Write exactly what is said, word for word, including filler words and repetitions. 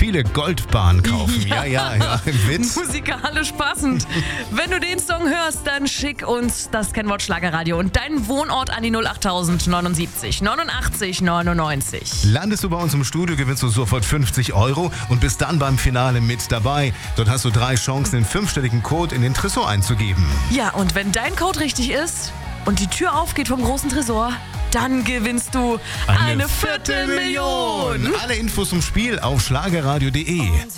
viele Goldbahnen kaufen. Ja, ja, ja, im Witz. Musikalisch passend. Wenn du den Song hörst, dann schick uns das Kennwort Schlagerradio und deinen Wohnort an die null acht neunundsiebzig neunundachtzig neunundneunzig. Landest du bei uns im Studio, gewinnst du sofort fünfzig Euro und bist dann beim Finale mit dabei. Dort hast du drei Chancen, den fünfstelligen Code in den Tresor einzugeben. Ja, und wenn dein Code richtig ist und die Tür aufgeht vom großen Tresor, dann gewinnst du eine, eine Viertelmillion. Alle Infos zum Spiel auf schlagerradio punkt de.